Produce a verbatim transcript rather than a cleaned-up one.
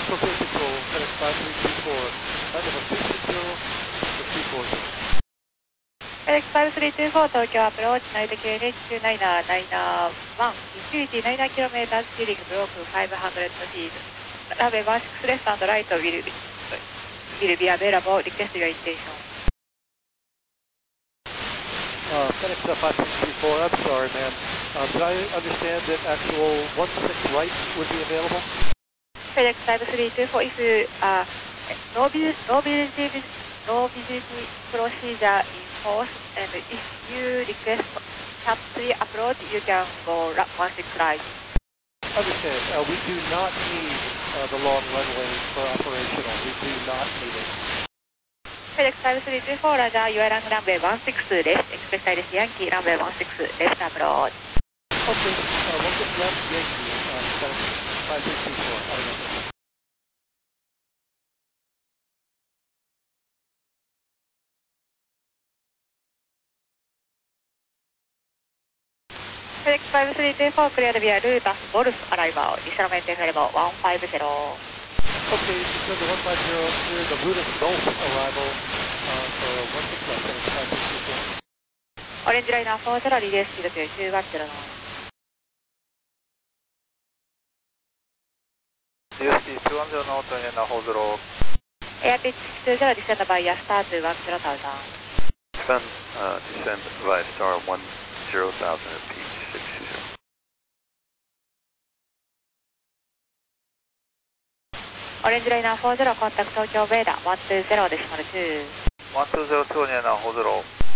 Tokyo Control, FedEx five three two four, line number three six zero to three four zero. FedEx five three two four 東京アプローチ、ナイト系 エイチツーナイナーナイナーワン、ビューティーナイナーキロメータースピーディングブロークファイブハンドレッドフィード。ラベワンシックスレフトアンドライトウィル、ウィルビアベラボー、リクエストユアインテーション。 Uh, FedEx five three two four, I'm sorry, man. Uh, did I understand that actual one six right would be available? FedEx five three two four, if uh, no visibility, no visibility procedure in force, and if you request cat three approach, you can go one six right. Understand. Uh, we do not need uh, the long runway for operational. We do not need it. FedEx five three two four, Roger, you are on runway one six left, expect Iris Yankee, runway one six left approach. Okay, uh, one six left, Yankee, uh, FedEx five three two four, out of that. FedEx five three two four, cleared via route as Golf arrival, initial maintain level one five zero. Okay, descend to one five zero, clear the Buddhist Gulf arrival uh, for one six left, FedEx five three two four. Orange liner four zero, relay speed to two one zero. D S T two one zero knots, and hold zero. Air pitch two zero, descend via star to one zero thousand. Descend, uh, descend via star one zero thousand at P six zero. Orange liner four zero, contact Tokyo Veda one two zero decimal two. one two zero two, and hold zero.